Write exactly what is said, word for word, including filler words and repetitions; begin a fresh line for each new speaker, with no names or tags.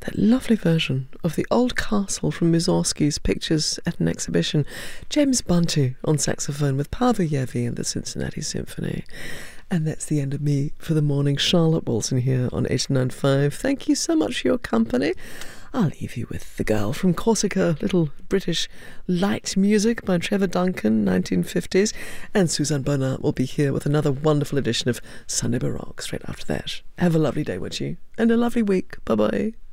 a lovely version of the old castle from Mussorgsky's pictures at an exhibition. James Bunty on saxophone with Pavel Yevi and the Cincinnati Symphony. And that's the end of me for the morning. Charlotte Wilson here on eighty-nine point five. Thank you so much for your company. I'll leave you with The Girl from Corsica, little British light music by Trevor Duncan, nineteen fifties. And Suzanne Bernard will be here with another wonderful edition of Sunday Baroque straight after that. Have a lovely day, won't you? And a lovely week. Bye-bye.